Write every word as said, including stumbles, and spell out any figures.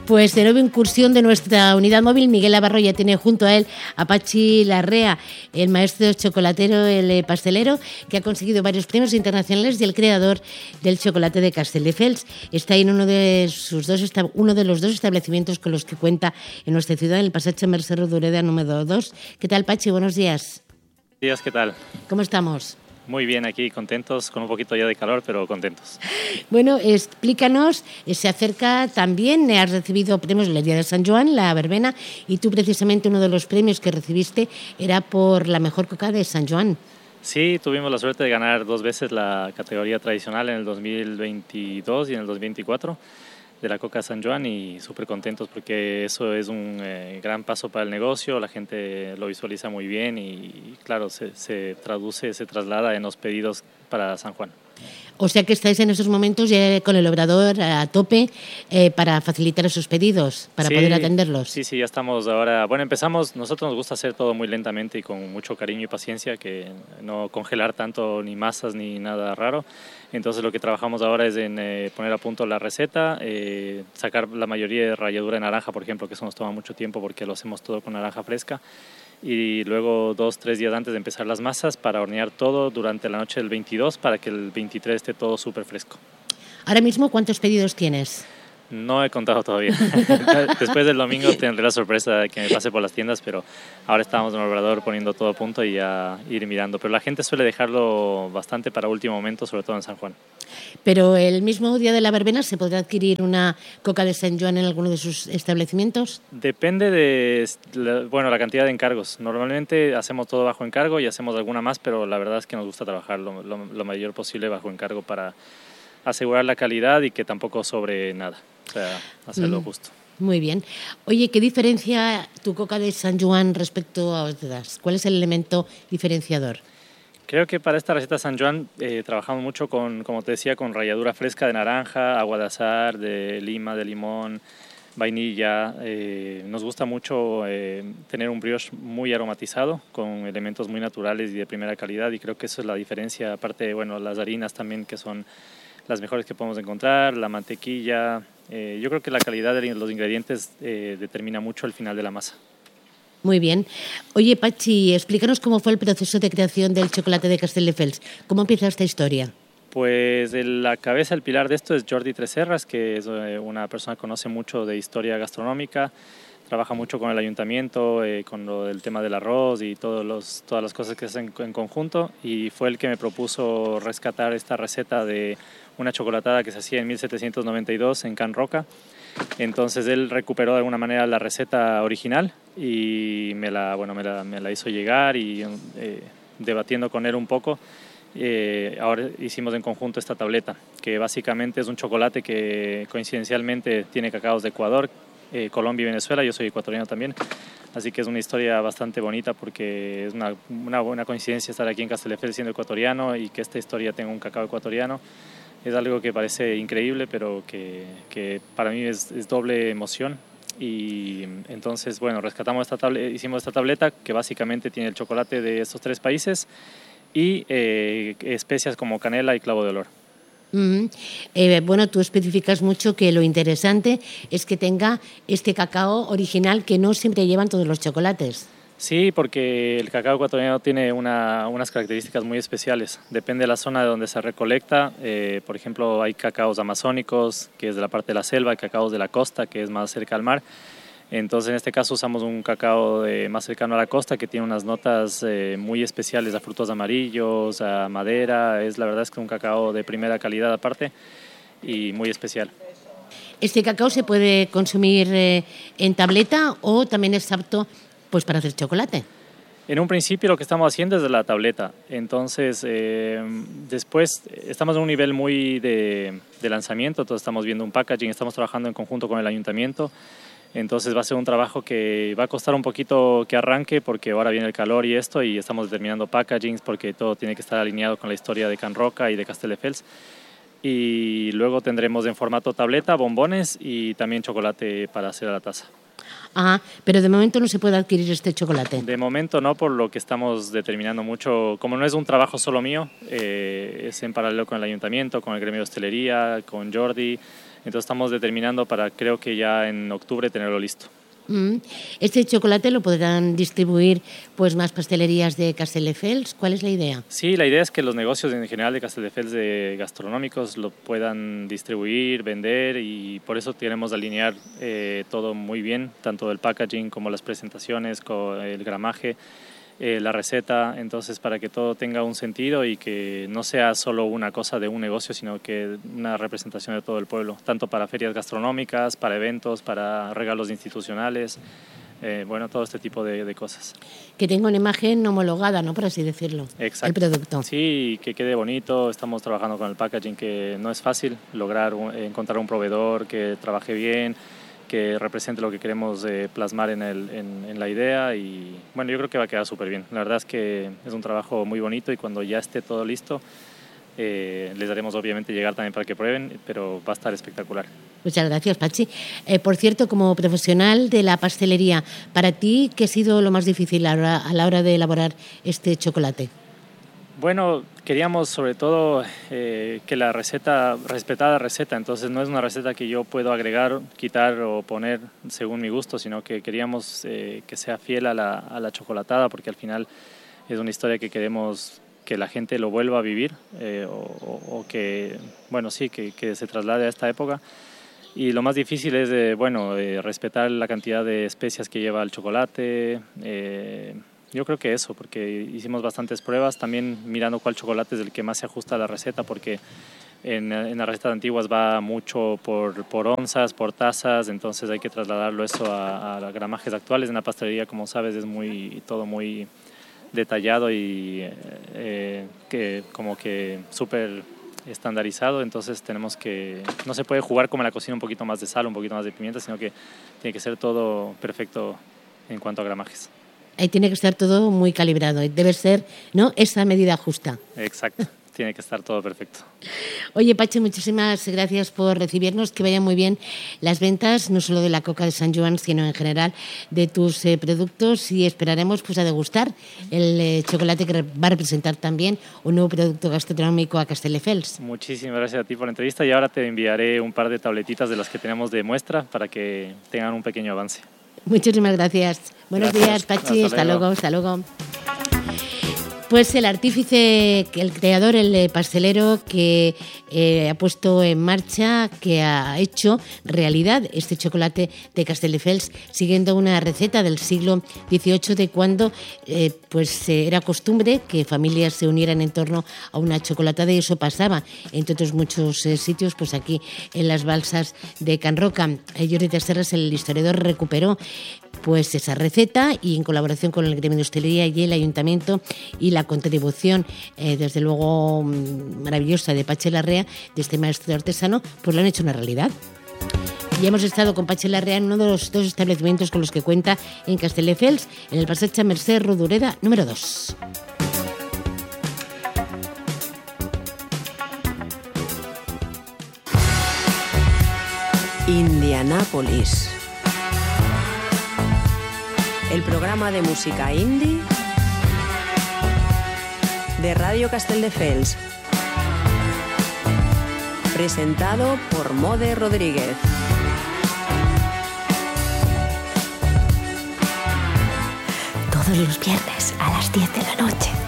Pues de nueva incursión de nuestra unidad móvil, Miguel Navarro ya tiene junto a él a Pachi Larrea, el maestro chocolatero, el pastelero, que ha conseguido varios premios internacionales y el creador del chocolate de Castelldefels. Está en uno de sus dos uno de los dos establecimientos con los que cuenta en nuestra ciudad, en el Passeig Mercè Rodoreda número dos. ¿Qué tal, Pachi? Buenos días. Buenos días, ¿qué tal? ¿Cómo estamos? Muy bien, aquí contentos, con un poquito ya de calor, pero contentos. Bueno, explícanos, se acerca también, has recibido premios en el Día de San Joan, la verbena, y tú precisamente uno de los premios que recibiste era por la mejor coca de San Joan. Sí, tuvimos la suerte de ganar dos veces la categoría tradicional en el dos mil veintidós y en el dos mil veinticuatro de la Coca San Joan, y súper contentos porque eso es un eh, gran paso para el negocio, la gente lo visualiza muy bien y claro, se, se traduce, se traslada en los pedidos para San Juan. O sea que estáis en esos momentos ya con el obrador a tope eh, para facilitar esos pedidos, para sí, poder atenderlos. Sí, sí, ya estamos ahora. Bueno, empezamos, nosotros nos gusta hacer todo muy lentamente y con mucho cariño y paciencia, que no congelar tanto ni masas ni nada raro. Entonces lo que trabajamos ahora es en eh, poner a punto la receta, eh, sacar la mayoría de ralladura de naranja, por ejemplo, que eso nos toma mucho tiempo porque lo hacemos todo con naranja fresca. Y luego dos, tres días antes de empezar las masas para hornear todo durante la noche del veintidós para que el veintitrés esté todo súper fresco. Ahora mismo, ¿cuántos pedidos tienes? No he contado todavía. Después del domingo tendré la sorpresa de que me pase por las tiendas, pero ahora estamos en el obrador poniendo todo a punto y ya ir mirando. Pero la gente suele dejarlo bastante para último momento, sobre todo en San Juan. Pero el mismo día de la verbena, ¿se podrá adquirir una coca de San Joan en alguno de sus establecimientos? Depende de la, bueno, la cantidad de encargos. Normalmente hacemos todo bajo encargo y hacemos alguna más, pero la verdad es que nos gusta trabajar lo, lo, lo mayor posible bajo encargo para asegurar la calidad y que tampoco sobre nada. O sea, hacerlo mm, justo. Muy bien. Oye, ¿qué diferencia tu coca de San Joan respecto a otras? ¿Cuál es el elemento diferenciador? Creo que para esta receta San Joan eh, trabajamos mucho con, como te decía, con ralladura fresca de naranja, agua de azahar, de lima, de limón, vainilla. Eh, nos gusta mucho eh, tener un brioche muy aromatizado con elementos muy naturales y de primera calidad, y creo que eso es la diferencia. Aparte, bueno, las harinas también, que son las mejores que podemos encontrar, la mantequilla. Eh, yo creo que la calidad de los ingredientes eh, determina mucho el final de la masa. Muy bien. Oye, Pachi, explícanos cómo fue el proceso de creación del chocolate de Castelldefels. ¿Cómo empieza esta historia? Pues la cabeza, el pilar de esto es Jordi Tresserras, que es una persona que conoce mucho de historia gastronómica, trabaja mucho con el ayuntamiento, eh, con lo del tema del arroz y todos los, todas las cosas que se hacen en conjunto, y fue el que me propuso rescatar esta receta de una chocolatada que se hacía en mil setecientos noventa y dos en Can Roca. Entonces él recuperó de alguna manera la receta original y me la, bueno, me la, me la hizo llegar, y eh, debatiendo con él un poco, eh, ahora hicimos en conjunto esta tableta, que básicamente es un chocolate que coincidencialmente tiene cacaos de Ecuador, eh, Colombia y Venezuela. Yo soy ecuatoriano también, así que es una historia bastante bonita porque es una, una buena coincidencia estar aquí en Castelldefels siendo ecuatoriano y que esta historia tenga un cacao ecuatoriano. Es algo que parece increíble, pero que, que para mí es, es doble emoción. Y entonces, bueno, rescatamos esta tableta, hicimos esta tableta que básicamente tiene el chocolate de estos tres países y eh, especias como canela y clavo de olor. Mm-hmm. eh, bueno, tú especificas mucho que lo interesante es que tenga este cacao original que no siempre llevan todos los chocolates. Sí, porque el cacao ecuatoriano tiene una, unas características muy especiales. Depende de la zona de donde se recolecta. Eh, por ejemplo, hay cacaos amazónicos, que es de la parte de la selva, hay cacaos de la costa, que es más cerca al mar. Entonces, en este caso, usamos un cacao de, más cercano a la costa, que tiene unas notas eh, muy especiales a frutos amarillos, a madera. Es, la verdad es que un cacao de primera calidad aparte y muy especial. ¿Este cacao se puede consumir eh, en tableta o también es apto pues para hacer chocolate? En un principio lo que estamos haciendo es de la tableta. Entonces, eh, después estamos en un nivel muy de, de lanzamiento, entonces estamos viendo un packaging, estamos trabajando en conjunto con el ayuntamiento. Entonces va a ser un trabajo que va a costar un poquito que arranque porque ahora viene el calor y esto, y estamos determinando packagings porque todo tiene que estar alineado con la historia de Can Roca y de Castelldefels. Y luego tendremos en formato tableta, bombones y también chocolate para hacer a la taza. Ah, pero de momento no se puede adquirir este chocolate. De momento no, por lo que estamos determinando mucho. Como no es un trabajo solo mío, eh, es en paralelo con el ayuntamiento, con el gremio de hostelería, con Jordi. Entonces estamos determinando para, creo que ya en octubre, tenerlo listo. Este chocolate lo podrán distribuir pues más pastelerías de Castelldefels. ¿Cuál es la idea? Sí, la idea es que los negocios en general de Castelldefels de gastronómicos lo puedan distribuir, vender, y por eso queremos alinear eh, todo muy bien, tanto el packaging como las presentaciones, como el gramaje, eh, la receta, entonces para que todo tenga un sentido y que no sea solo una cosa de un negocio, sino que una representación de todo el pueblo, tanto para ferias gastronómicas, para eventos, para regalos institucionales, eh, bueno, todo este tipo de, de cosas. Que tenga una imagen homologada, ¿no?, por así decirlo. Exacto. El producto. Sí, que quede bonito. Estamos trabajando con el packaging, que no es fácil lograr un, encontrar un proveedor que trabaje bien, que represente lo que queremos eh, plasmar en, el, en, en la idea, y bueno, yo creo que va a quedar súper bien. La verdad es que es un trabajo muy bonito, y cuando ya esté todo listo eh, les daremos obviamente llegar también para que prueben, pero va a estar espectacular. Muchas gracias, Pachi. Eh, por cierto, como profesional de la pastelería, para ti, ¿qué ha sido lo más difícil a la hora, a la hora de elaborar este chocolate? Bueno, queríamos sobre todo eh, que la receta, respetar la receta, entonces no es una receta que yo puedo agregar, quitar o poner según mi gusto, sino que queríamos eh, que sea fiel a la, a la chocolatada, porque al final es una historia que queremos que la gente lo vuelva a vivir, eh, o, o que, bueno, sí, que, que se traslade a esta época. Y lo más difícil es, eh, bueno, eh, respetar la cantidad de especias que lleva el chocolate. Eh, yo creo que eso, porque hicimos bastantes pruebas, también mirando cuál chocolate es el que más se ajusta a la receta, porque en, en las recetas antiguas va mucho por, por onzas, por tazas, entonces hay que trasladarlo eso a, a gramajes actuales. En la pastelería, como sabes, es muy todo muy detallado y eh, que como que súper estandarizado, entonces tenemos que, no se puede jugar como en la cocina, un poquito más de sal, un poquito más de pimienta, sino que tiene que ser todo perfecto en cuanto a gramajes. Ahí tiene que estar todo muy calibrado, debe ser, ¿no?, esa medida justa. Exacto, tiene que estar todo perfecto. Oye, Pachi, muchísimas gracias por recibirnos, que vayan muy bien las ventas, no solo de la coca de San Joan, sino en general de tus eh, productos, y esperaremos pues a degustar el eh, chocolate que va a representar también un nuevo producto gastronómico a Castelldefels. Muchísimas gracias a ti por la entrevista, y ahora te enviaré un par de tabletitas de las que tenemos de muestra para que tengan un pequeño avance. Muchísimas gracias. Buenos gracias. días, Pachi. Hasta, hasta luego, hasta luego. Pues el artífice, el creador, el pastelero que eh, ha puesto en marcha, que ha hecho realidad este chocolate de Castelldefels, siguiendo una receta del siglo dieciocho, de cuando eh, pues eh, era costumbre que familias se unieran en torno a una chocolatada, y eso pasaba, entre otros muchos eh, sitios, pues aquí en las balsas de Can Roca. Eh, Jordi Tresserras, el historiador, recuperó pues esa receta, y en colaboración con el gremio de hostelería y el ayuntamiento, y la contribución eh, desde luego maravillosa de Pachi Larrea, de este maestro artesano, pues lo han hecho una realidad. Y hemos estado con Pachi Larrea en uno de los dos establecimientos con los que cuenta en Castelldefels, en el Passeig Mercè Rodoreda número dos. Indianápolis, el programa de música indie de Radio Castelldefels, presentado por Mode Rodríguez. Todos los viernes a las diez de la noche.